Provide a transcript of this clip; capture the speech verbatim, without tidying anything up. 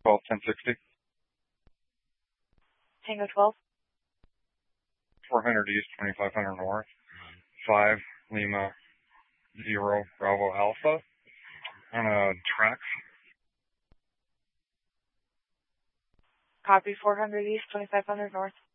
twelve ten sixty. Tango twelve. four hundred East, twenty-five hundred North. five Lima zero Bravo Alpha. On a track. Copy four hundred East, twenty-five hundred North.